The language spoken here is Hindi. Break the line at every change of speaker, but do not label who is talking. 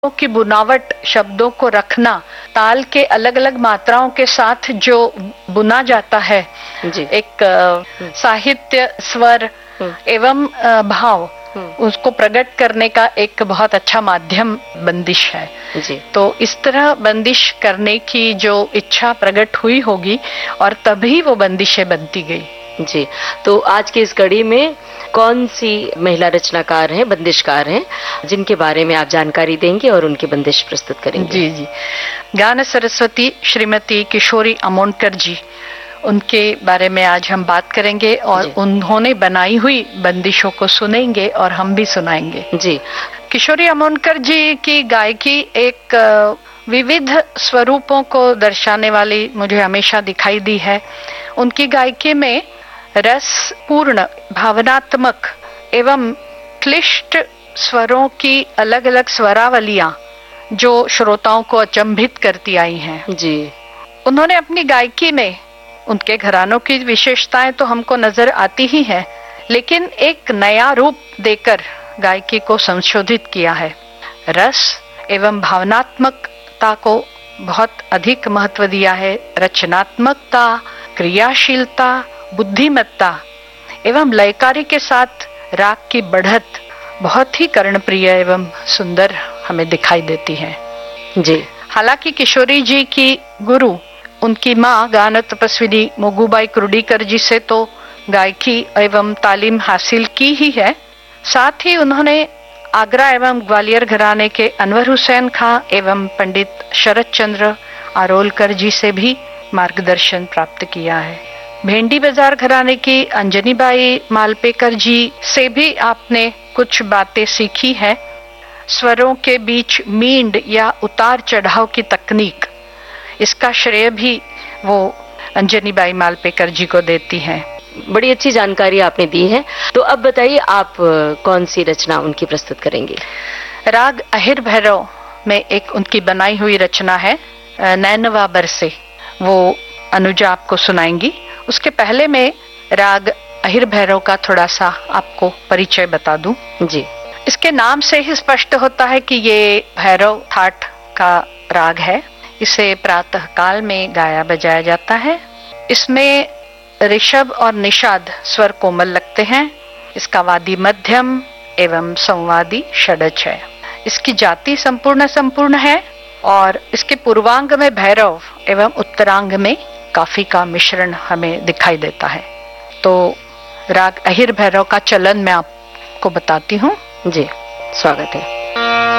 की बुनावट, शब्दों को रखना, ताल के अलग अलग मात्राओं के साथ जो बुना जाता है
जी।
एक साहित्य, स्वर एवं भाव, उसको प्रकट करने का एक बहुत अच्छा माध्यम बंदिश है
जी।
तो इस तरह बंदिश करने की जो इच्छा प्रकट हुई होगी और तभी वो बंदिशें बनती गई।
जी, तो आज की इस कड़ी में कौन सी महिला रचनाकार हैं, बंदिशकार हैं, जिनके बारे में आप जानकारी देंगे और उनकी बंदिश प्रस्तुत करेंगे?
जी जी, गान सरस्वती श्रीमती किशोरी अमोनकर जी, उनके बारे में आज हम बात करेंगे और उन्होंने बनाई हुई बंदिशों को सुनेंगे और हम भी सुनाएंगे।
जी।
किशोरी अमोनकर जी की गायकी एक विविध स्वरूपों को दर्शाने वाली मुझे हमेशा दिखाई दी है। उनकी गायकी में रस पूर्ण, भावनात्मक एवं क्लिष्ट स्वरों की अलग अलग स्वरावलियां जो श्रोताओं को अचंभित करती आई हैं।
जी।
उन्होंने अपनी गायकी में उनके घरानों की विशेषताएं तो हमको नजर आती ही है, लेकिन एक नया रूप देकर गायकी को संशोधित किया है। रस एवं भावनात्मकता को बहुत अधिक महत्व दिया है। रचनात्मकता, क्रियाशीलता, बुद्धिमत्ता एवं लयकारी के साथ राग की बढ़त बहुत ही कर्णप्रिय एवं सुंदर हमें दिखाई देती है।
जी।
हालांकि किशोरी जी की गुरु उनकी माँ गान तपस्विनी मोगूबाई कुर्डीकर जी से तो गायकी एवं तालीम हासिल की ही है, साथ ही उन्होंने आगरा एवं ग्वालियर घराने के अनवर हुसैन खां एवं पंडित शरद चंद्र आरोलकर जी से भी मार्गदर्शन प्राप्त किया है। भेंडी बाजार घराने की अंजनीबाई मालपेकर जी से भी आपने कुछ बातें सीखी है। स्वरों के बीच मींड या उतार चढ़ाव की तकनीक, इसका श्रेय भी वो अंजनीबाई मालपेकर जी को देती हैं।
बड़ी अच्छी जानकारी आपने दी है। तो अब बताइए आप कौन सी रचना उनकी प्रस्तुत करेंगे?
राग अहिर भैरव में एक उनकी बनाई हुई रचना है नैनवा बरसे, वो अनुजा आपको सुनाएंगी। उसके पहले मैं राग अहिर भैरव का थोड़ा सा आपको परिचय बता दूं।
जी।
इसके नाम से ही स्पष्ट होता है कि ये भैरव ठाठ का राग है। इसे प्रातः काल में गाया बजाया जाता है। इसमें ऋषभ और निषाद स्वर कोमल लगते हैं। इसका वादी मध्यम एवं संवादी षडज है। इसकी जाति संपूर्ण है और इसके पूर्वांग में भैरव एवं उत्तरांग में काफी का मिश्रण हमें दिखाई देता है। तो राग अहिर भैरव का चलन मैं आपको बताती हूँ।
जी, स्वागत है।